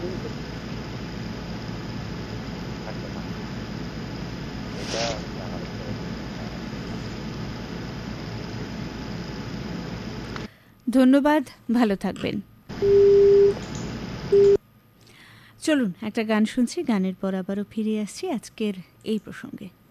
থাকবে না। এটা জানার পরে ধন্যবাদ, ভালো থাকবেন। চলুন একটা গান শুনছি, গানের পর আবারও ফিরে আসছি আজকের এই প্রসঙ্গে।